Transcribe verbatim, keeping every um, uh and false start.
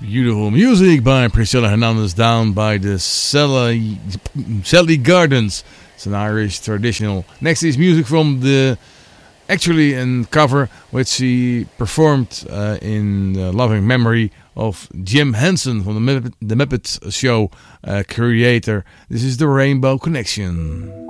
Beautiful music by Priscilla Hernandez down by the Sally, Sally Gardens. It's an Irish traditional. Next is music from the, actually a cover which she performed uh, in uh, loving memory of Jim Henson from the Muppet, the Muppet Show uh, creator. This is the Rainbow Connection.